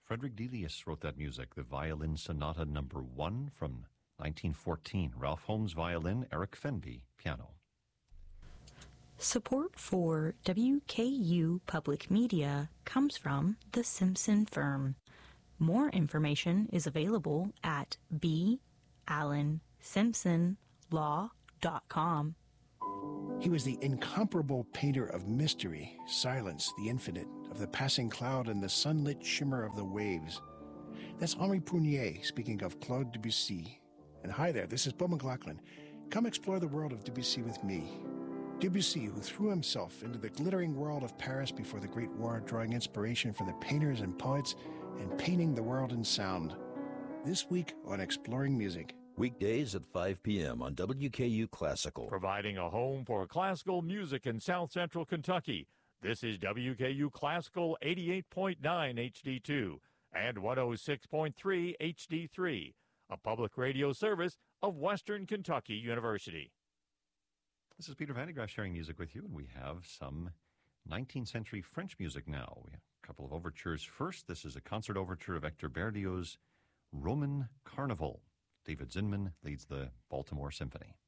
Frederick Delius wrote that music, the Violin Sonata No. 1 from 1914. Ralph Holmes violin, Eric Fenby piano. Support for WKU Public Media comes from the Simpson Firm. More information is available at ballensimpsonlaw.com. He was the incomparable painter of mystery, silence, the infinite, of the passing cloud and the sunlit shimmer of the waves. That's Henri Prunier speaking of Claude Debussy. And hi there, this is Bill McLaughlin. Come explore the world of Debussy with me. Debussy, who threw himself into the glittering world of Paris before the Great War, drawing inspiration from the painters and poets and painting the world in sound. This week on Exploring Music. Weekdays at 5 p.m. on WKU Classical. Providing a home for classical music in South Central Kentucky. This is WKU Classical 88.9 HD2 and 106.3 HD3, a public radio service of Western Kentucky University. This is Peter Van de Graaff sharing music with you, and we have some 19th century French music now. We have a couple of overtures. First, this is a concert overture of Hector Berlioz's Roman Carnival. David Zinman leads the Baltimore Symphony.